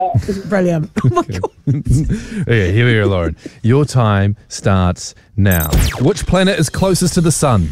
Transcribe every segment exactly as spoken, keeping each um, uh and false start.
Brilliant. Oh my God. Okay, here we go, Lauren. Your time starts now. Which planet is closest to the sun?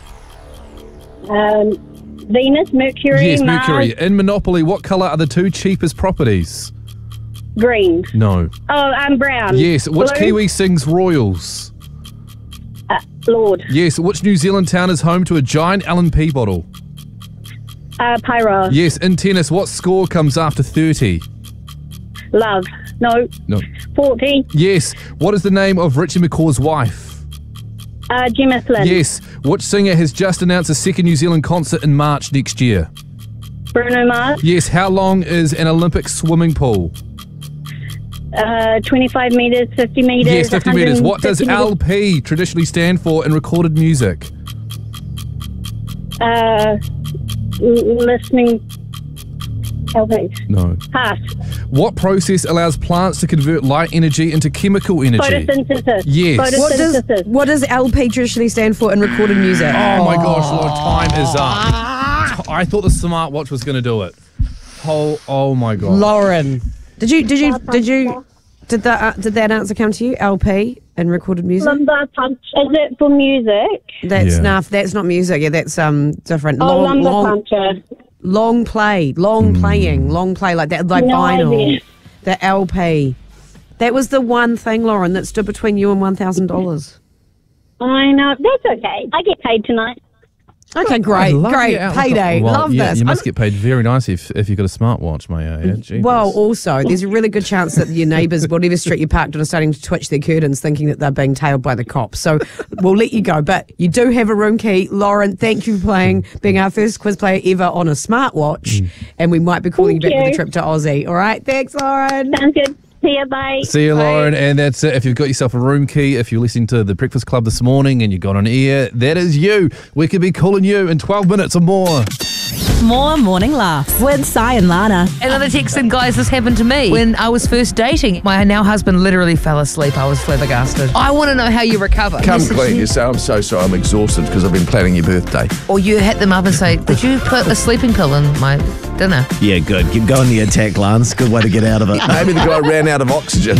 Um, Venus, Mercury, Yes, Mars, Mercury. In Monopoly, what colour are the two cheapest properties? green. No. Oh, um, brown. Yes. Which Blue? Kiwi sings Royals? Uh, Lord. Yes. Which New Zealand town is home to a giant L and P bottle? Uh, Pyro. Yes. In tennis, what score comes after thirty? Love. No. No. forty. Yes. What is the name of Richie McCaw's wife? Uh, Gemma Flynn. Yes. Which singer has just announced a second New Zealand concert in March next year? Bruno Mars. Yes. How long is an Olympic swimming pool? Uh, twenty-five metres, fifty metres. Yes, fifty metres. What does metres. L P traditionally stand for in recorded music? Uh, l- listening. L P. No. Pass. What process allows plants to convert light energy into chemical energy? Photosynthesis. Yes. What does, Photosynthesis. what does L P traditionally stand for in recorded music? Oh my gosh, Lord, time is up. I thought the smartwatch was going to do it. Oh, oh my god. Lauren. Did you, did you, did you, did that, uh, did that answer come to you? L P in recorded music? Lumbar punch. Is it for music? That's Yeah. enough. That's not music. Yeah, that's um different. Oh, Long, lumbar long, puncher. long play, long Hmm. playing, long play like that, like No vinyl. idea. The L P. That was the one thing, Lauren, that stood between you and one thousand dollars. I know. That's okay. I get paid tonight. Okay, I great, love great. your outlook. Payday. Well, Love yeah, this. You must I'm- get paid very nicely if, if you've got a smartwatch, my uh, yeah, Jesus. Well, also, there's a really good chance that your neighbours, whatever street you parked on, are starting to twitch their curtains thinking that they're being tailed by the cops. So we'll let you go. But you do have a room key. Lauren, thank you for playing, being our first quiz player ever on a smartwatch. Mm. And we might be calling Thank you back you. with a trip to Aussie. All right? Thanks, Lauren. Sounds good. See ya. Bye. See you, Lauren. And that's it. If you've got yourself a room key, if you're listening to The Breakfast Club this morning and you got on air, that is you. We could be calling you in twelve minutes or more. More morning laughs with Si and Lana. Another text in, guys, this happened to me when I was first dating. My now husband literally fell asleep. I was flabbergasted. I want to know how you recover. Come Message clean. you- You say, I'm so sorry, I'm exhausted because I've been planning your birthday. Or you hit them up and say, did you put a sleeping pill in my dinner? Yeah, good. Keep going the attack, Lance. Good way to get out of it. Maybe the guy ran out of oxygen.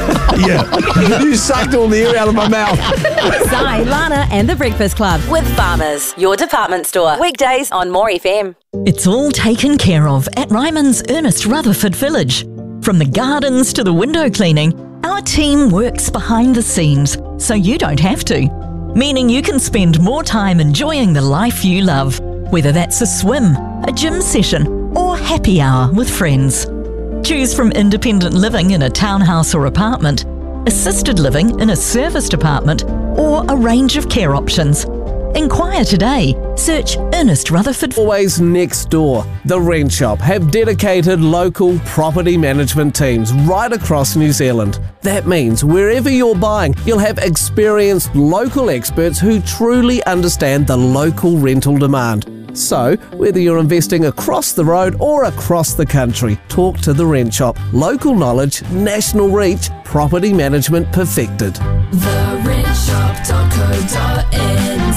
Yeah. You sucked all the air out of my mouth. Si, Lana and the Breakfast Club with Farmers, your department store. Weekdays on More F M. It's all taken care of at Ryman's Ernest Rutherford Village. From the gardens to the window cleaning, our team works behind the scenes so you don't have to. Meaning you can spend more time enjoying the life you love, whether that's a swim, a gym session, or happy hour with friends. Choose from independent living in a townhouse or apartment, assisted living in a serviced apartment, or a range of care options. Inquire today. Search Ernest Rutherford. Always next door. The Rent Shop have dedicated local property management teams right across New Zealand. That means wherever you're buying, you'll have experienced local experts who truly understand the local rental demand. So, whether you're investing across the road or across the country, talk to The Rent Shop. Local knowledge, national reach, property management perfected. the rent shop dot co dot n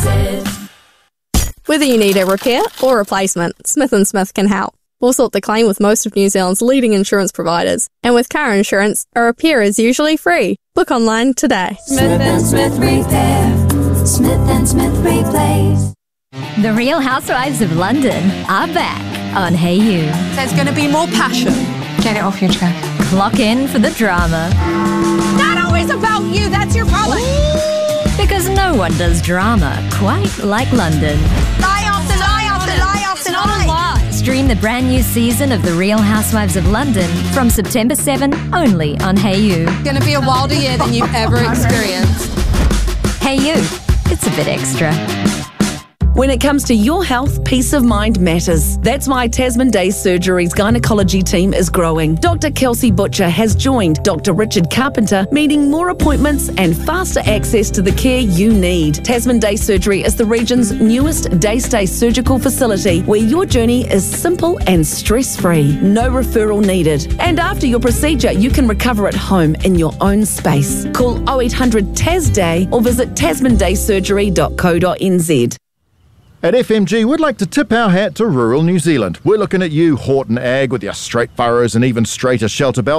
z. Whether you need a repair or replacement, Smith and Smith can help. We'll sort the claim with most of New Zealand's leading insurance providers. And with car insurance, a repair is usually free. Book online today. Smith and Smith Repair. Smith and Smith Replace. The Real Housewives of London are back on Hey You. There's going to be more passion. Get it off your chest. Clock in for the drama. Not always about you, that's your problem. Because no one does drama quite like London. Lie after lie after lie after lie. Stream the brand new season of The Real Housewives of London from September seventh only on Hey You. It's going to be a wilder year than you've ever experienced. Hey You, it's a bit extra. When it comes to your health, peace of mind matters. That's why Tasman Day Surgery's gynecology team is growing. Doctor Kelsey Butcher has joined Doctor Richard Carpenter, meaning more appointments and faster access to the care you need. Tasman Day Surgery is the region's newest day-stay surgical facility where your journey is simple and stress-free. No referral needed. And after your procedure, you can recover at home in your own space. Call oh eight hundred T A S D A Y or visit tasman day surgery dot co dot n z. At F M G, we'd like to tip our hat to rural New Zealand. We're looking at you, Horton Ag, with your straight furrows and even straighter shelter belts.